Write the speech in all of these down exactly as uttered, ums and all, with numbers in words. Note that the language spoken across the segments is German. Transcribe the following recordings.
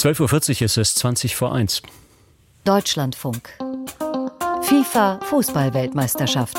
zwölf Uhr vierzig ist es, zwanzig vor eins. Deutschlandfunk. FIFA-Fußball-Weltmeisterschaft.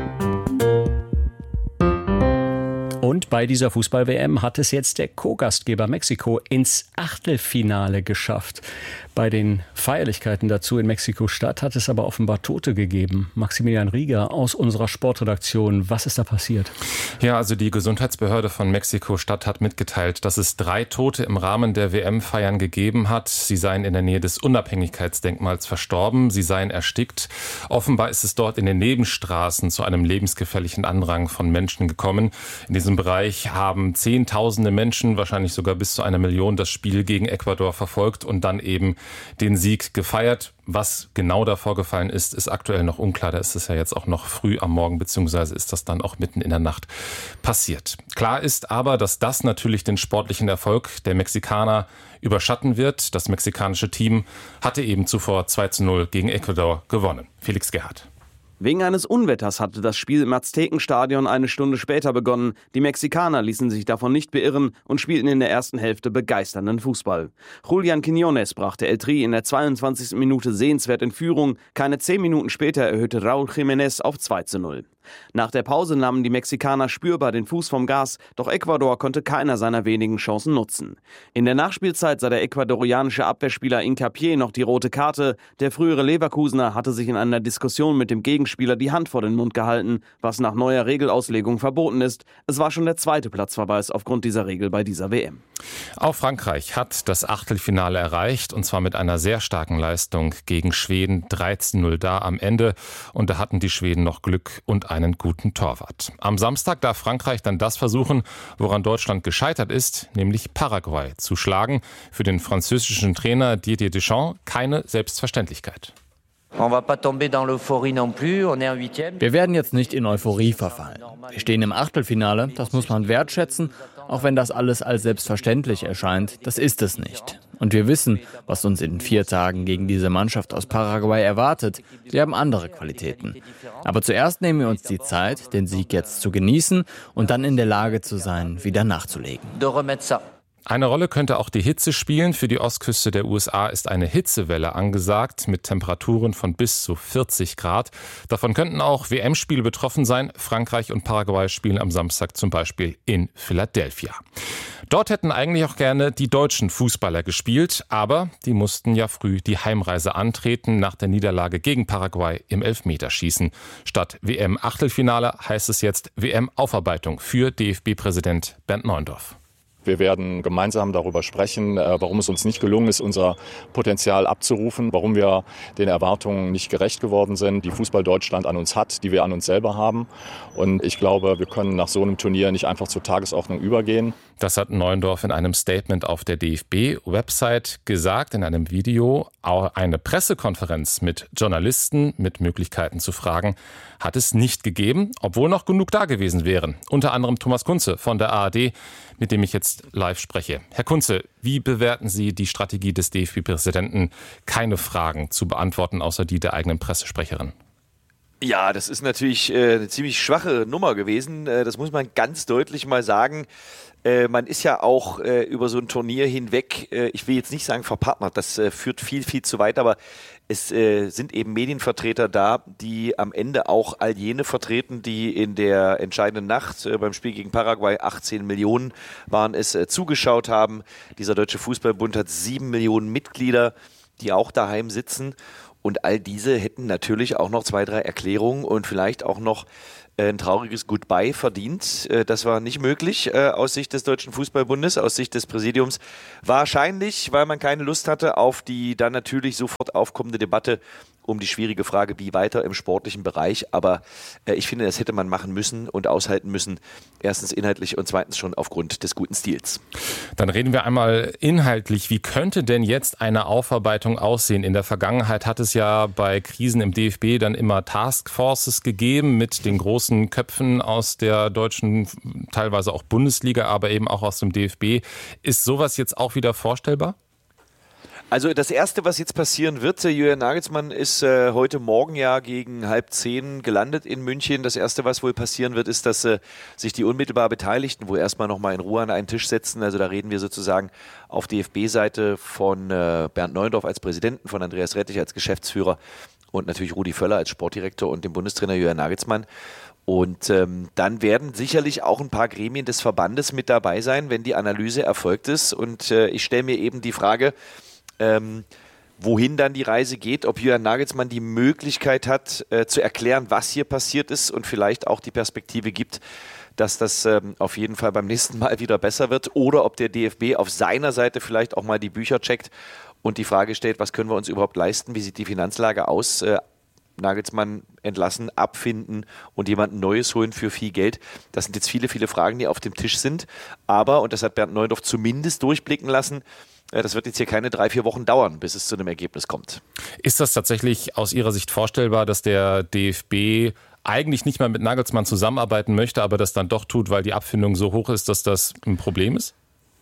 Und bei dieser Fußball-W M hat es jetzt der Co-Gastgeber Mexiko ins Achtelfinale geschafft. Bei den Feierlichkeiten dazu in Mexiko-Stadt hat es aber offenbar Tote gegeben. Maximilian Rieger aus unserer Sportredaktion, was ist da passiert? Ja, also die Gesundheitsbehörde von Mexiko-Stadt hat mitgeteilt, dass es drei Tote im Rahmen der W M-Feiern gegeben hat. Sie seien in der Nähe des Unabhängigkeitsdenkmals verstorben, sie seien erstickt. Offenbar ist es dort in den Nebenstraßen zu einem lebensgefährlichen Andrang von Menschen gekommen. In diesem Bereich haben Zehntausende Menschen, wahrscheinlich sogar bis zu einer Million, das Spiel gegen Ecuador verfolgt und dann eben den Sieg gefeiert. Was genau da vorgefallen ist, ist aktuell noch unklar. Da ist es ja jetzt auch noch früh am Morgen, beziehungsweise ist das dann auch mitten in der Nacht passiert. Klar ist aber, dass das natürlich den sportlichen Erfolg der Mexikaner überschatten wird. Das mexikanische Team hatte eben zuvor zwei zu null gegen Ecuador gewonnen. Felix Gerhardt. Wegen eines Unwetters hatte das Spiel im Aztekenstadion eine Stunde später begonnen. Die Mexikaner ließen sich davon nicht beirren und spielten in der ersten Hälfte begeisternden Fußball. Julian Quiñones brachte El Tri in der zweiundzwanzigsten Minute sehenswert in Führung. Keine zehn Minuten später erhöhte Raúl Jiménez auf zwei zu null. Nach der Pause nahmen die Mexikaner spürbar den Fuß vom Gas, doch Ecuador konnte keiner seiner wenigen Chancen nutzen. In der Nachspielzeit sah der ecuadorianische Abwehrspieler Hincapié noch die rote Karte. Der frühere Leverkusener hatte sich in einer Diskussion mit dem Gegenspieler die Hand vor den Mund gehalten, was nach neuer Regelauslegung verboten ist. Es war schon der zweite Platzverweis aufgrund dieser Regel bei dieser W M. Auch Frankreich hat das Achtelfinale erreicht, und zwar mit einer sehr starken Leistung gegen Schweden. dreizehn zu null da am Ende, und da hatten die Schweden noch Glück und einen guten Torwart. Am Samstag darf Frankreich dann das versuchen, woran Deutschland gescheitert ist, nämlich Paraguay zu schlagen. Für den französischen Trainer Didier Deschamps keine Selbstverständlichkeit. Wir werden jetzt nicht in Euphorie verfallen. Wir stehen im Achtelfinale, das muss man wertschätzen, auch wenn das alles als selbstverständlich erscheint. Das ist es nicht. Und wir wissen, was uns in vier Tagen gegen diese Mannschaft aus Paraguay erwartet. Sie haben andere Qualitäten. Aber zuerst nehmen wir uns die Zeit, den Sieg jetzt zu genießen und dann in der Lage zu sein, wieder nachzulegen. Eine Rolle könnte auch die Hitze spielen. Für die Ostküste der U S A ist eine Hitzewelle angesagt mit Temperaturen von bis zu vierzig Grad. Davon könnten auch W M-Spiele betroffen sein. Frankreich und Paraguay spielen am Samstag zum Beispiel in Philadelphia. Dort hätten eigentlich auch gerne die deutschen Fußballer gespielt, aber die mussten ja früh die Heimreise antreten nach der Niederlage gegen Paraguay im Elfmeterschießen. Statt W M-Achtelfinale heißt es jetzt W M-Aufarbeitung für D F B-Präsident Bernd Neuendorf. Wir werden gemeinsam darüber sprechen, warum es uns nicht gelungen ist, unser Potenzial abzurufen, warum wir den Erwartungen nicht gerecht geworden sind, die Fußball Deutschland an uns hat, die wir an uns selber haben. Und ich glaube, wir können nach so einem Turnier nicht einfach zur Tagesordnung übergehen. Das hat Neuendorf in einem Statement auf der D F B-Website gesagt, in einem Video. Auch eine Pressekonferenz mit Journalisten mit Möglichkeiten zu fragen hat es nicht gegeben, obwohl noch genug da gewesen wären. Unter anderem Thomas Kunze von der A R D, mit dem ich jetzt live spreche. Herr Kunze, wie bewerten Sie die Strategie des D F B-Präsidenten, keine Fragen zu beantworten, außer die der eigenen Pressesprecherin? Ja, das ist natürlich äh, eine ziemlich schwache Nummer gewesen. Äh, das muss man ganz deutlich mal sagen. Äh, man ist ja auch äh, über so ein Turnier hinweg, äh, ich will jetzt nicht sagen verpartnert, das äh, führt viel, viel zu weit, aber es äh, sind eben Medienvertreter da, die am Ende auch all jene vertreten, die in der entscheidenden Nacht äh, beim Spiel gegen Paraguay, achtzehn Millionen waren es, äh, zugeschaut haben. Dieser Deutsche Fußballbund hat sieben Millionen Mitglieder, die auch daheim sitzen. Und all diese hätten natürlich auch noch zwei, drei Erklärungen und vielleicht auch noch ein trauriges Goodbye verdient. Das war nicht möglich aus Sicht des Deutschen Fußballbundes, aus Sicht des Präsidiums. Wahrscheinlich, weil man keine Lust hatte auf die dann natürlich sofort aufkommende Debatte um die schwierige Frage, wie weiter im sportlichen Bereich. Aber äh, ich finde, das hätte man machen müssen und aushalten müssen. Erstens inhaltlich und zweitens schon aufgrund des guten Stils. Dann reden wir einmal inhaltlich. Wie könnte denn jetzt eine Aufarbeitung aussehen? In der Vergangenheit hat es ja bei Krisen im D F B dann immer Taskforces gegeben mit den großen Köpfen aus der deutschen, teilweise auch Bundesliga, aber eben auch aus dem D F B. Ist sowas jetzt auch wieder vorstellbar? Also das Erste, was jetzt passieren wird, Julian Nagelsmann ist äh, heute Morgen ja gegen halb zehn gelandet in München. Das Erste, was wohl passieren wird, ist, dass äh, sich die unmittelbar Beteiligten wohl erstmal nochmal in Ruhe an einen Tisch setzen. Also da reden wir sozusagen auf D F B-Seite von äh, Bernd Neuendorf als Präsidenten, von Andreas Rettich als Geschäftsführer und natürlich Rudi Völler als Sportdirektor und dem Bundestrainer Julian Nagelsmann. Und ähm, dann werden sicherlich auch ein paar Gremien des Verbandes mit dabei sein, wenn die Analyse erfolgt ist. Und äh, ich stelle mir eben die Frage, Ähm, wohin dann die Reise geht, ob Julian Nagelsmann die Möglichkeit hat, äh, zu erklären, was hier passiert ist und vielleicht auch die Perspektive gibt, dass das ähm, auf jeden Fall beim nächsten Mal wieder besser wird oder ob der D F B auf seiner Seite vielleicht auch mal die Bücher checkt und die Frage stellt, was können wir uns überhaupt leisten, wie sieht die Finanzlage aus, äh, Nagelsmann entlassen, abfinden und jemanden Neues holen für viel Geld. Das sind jetzt viele, viele Fragen, die auf dem Tisch sind, aber, und das hat Bernd Neuendorf zumindest durchblicken lassen, das wird jetzt hier keine drei, vier Wochen dauern, bis es zu einem Ergebnis kommt. Ist das tatsächlich aus Ihrer Sicht vorstellbar, dass der D F B eigentlich nicht mal mit Nagelsmann zusammenarbeiten möchte, aber das dann doch tut, weil die Abfindung so hoch ist, dass das ein Problem ist?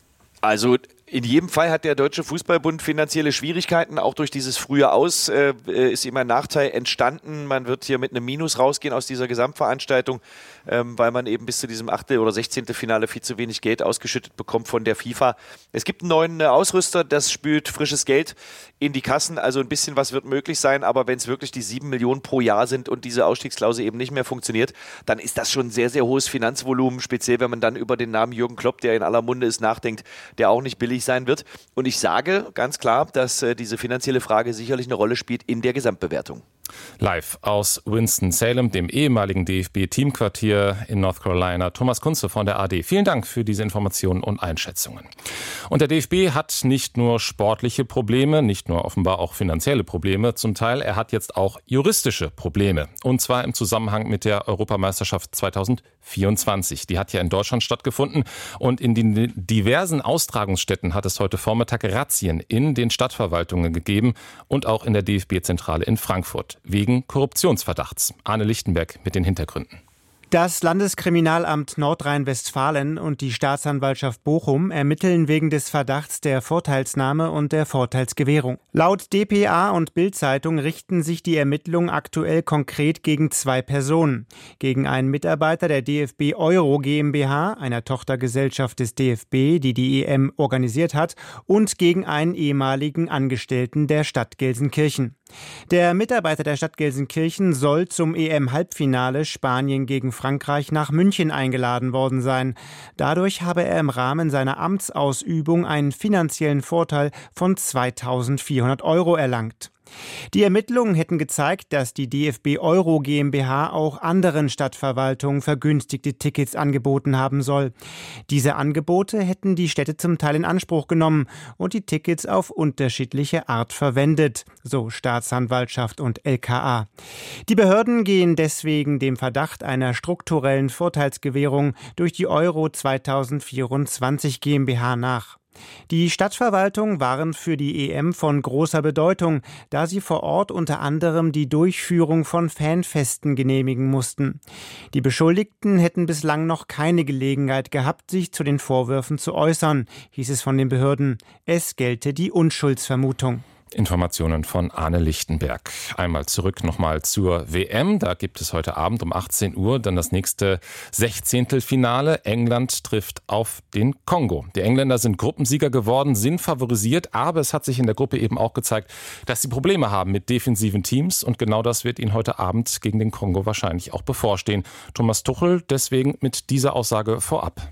Also in jedem Fall hat der Deutsche Fußballbund finanzielle Schwierigkeiten. Auch durch dieses frühe Aus äh, ist ihm ein Nachteil entstanden. Man wird hier mit einem Minus rausgehen aus dieser Gesamtveranstaltung, ähm, weil man eben bis zu diesem Achtel- oder sechzehnten Finale viel zu wenig Geld ausgeschüttet bekommt von der FIFA. Es gibt einen neuen äh, Ausrüster, das spült frisches Geld in die Kassen. Also ein bisschen was wird möglich sein. Aber wenn es wirklich die sieben Millionen pro Jahr sind und diese Ausstiegsklausel eben nicht mehr funktioniert, dann ist das schon ein sehr, sehr hohes Finanzvolumen. Speziell, wenn man dann über den Namen Jürgen Klopp, der in aller Munde ist, nachdenkt, der auch nicht billig sein wird. Und ich sage ganz klar, dass äh, diese finanzielle Frage sicherlich eine Rolle spielt in der Gesamtbewertung. Live aus Winston-Salem, dem ehemaligen D F B-Teamquartier in North Carolina, Thomas Kunze von der A D. Vielen Dank für diese Informationen und Einschätzungen. Und der D F B hat nicht nur sportliche Probleme, nicht nur offenbar auch finanzielle Probleme zum Teil, er hat jetzt auch juristische Probleme. Und zwar im Zusammenhang mit der Europameisterschaft zweitausendvierundzwanzig. Die hat ja in Deutschland stattgefunden und in den diversen Austragungsstätten hat es heute Vormittag Razzien in den Stadtverwaltungen gegeben und auch in der D F B-Zentrale in Frankfurt. Wegen Korruptionsverdachts. Arne Lichtenberg mit den Hintergründen. Das Landeskriminalamt Nordrhein-Westfalen und die Staatsanwaltschaft Bochum ermitteln wegen des Verdachts der Vorteilsnahme und der Vorteilsgewährung. Laut D P A und Bild-Zeitung richten sich die Ermittlungen aktuell konkret gegen zwei Personen. Gegen einen Mitarbeiter der D F B Euro GmbH, einer Tochtergesellschaft des D F B, die die E M organisiert hat, und gegen einen ehemaligen Angestellten der Stadt Gelsenkirchen. Der Mitarbeiter der Stadt Gelsenkirchen soll zum E M-Halbfinale Spanien gegen Frankreich nach München eingeladen worden sein. Dadurch habe er im Rahmen seiner Amtsausübung einen finanziellen Vorteil von zweitausendvierhundert Euro erlangt. Die Ermittlungen hätten gezeigt, dass die D F B Euro GmbH auch anderen Stadtverwaltungen vergünstigte Tickets angeboten haben soll. Diese Angebote hätten die Städte zum Teil in Anspruch genommen und die Tickets auf unterschiedliche Art verwendet, so Staatsanwaltschaft und L K A. Die Behörden gehen deswegen dem Verdacht einer strukturellen Vorteilsgewährung durch die Euro zweitausendvierundzwanzig GmbH nach. Die Stadtverwaltungen waren für die E M von großer Bedeutung, da sie vor Ort unter anderem die Durchführung von Fanfesten genehmigen mussten. Die Beschuldigten hätten bislang noch keine Gelegenheit gehabt, sich zu den Vorwürfen zu äußern, hieß es von den Behörden. Es gelte die Unschuldsvermutung. Informationen von Arne Lichtenberg. Einmal zurück nochmal zur W M. Da gibt es heute Abend um achtzehn Uhr dann das nächste Sechzehntelfinale. England trifft auf den Kongo. Die Engländer sind Gruppensieger geworden, sind favorisiert, aber es hat sich in der Gruppe eben auch gezeigt, dass sie Probleme haben mit defensiven Teams und genau das wird ihnen heute Abend gegen den Kongo wahrscheinlich auch bevorstehen. Thomas Tuchel deswegen mit dieser Aussage vorab.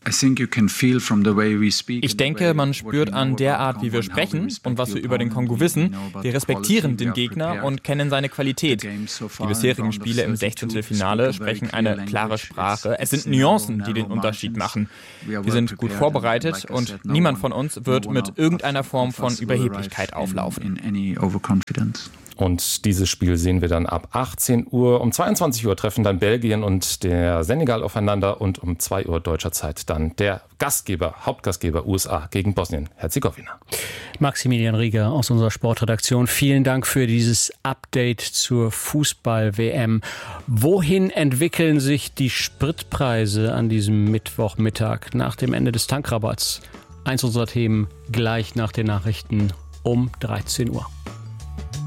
Ich denke, man spürt an der Art, wie wir sprechen und was wir über den Kongo wissen. Wir respektieren den Gegner und kennen seine Qualität. Die bisherigen Spiele im Sechzehntelfinale sprechen eine klare Sprache. Es sind Nuancen, die den Unterschied machen. Wir sind gut vorbereitet und niemand von uns wird mit irgendeiner Form von Überheblichkeit auflaufen. Und dieses Spiel sehen wir dann ab achtzehn Uhr. Um zweiundzwanzig Uhr treffen dann Belgien und der Senegal aufeinander und um zwei Uhr deutscher Zeit dann der Gastgeber, Hauptgastgeber U S A gegen Bosnien-Herzegowina. Maximilian Rieger aus unserer Sportredaktion, vielen Dank für dieses Update zur Fußball-W M. Wohin entwickeln sich die Spritpreise an diesem Mittwochmittag nach dem Ende des Tankrabatts? Eins unserer Themen gleich nach den Nachrichten um dreizehn Uhr.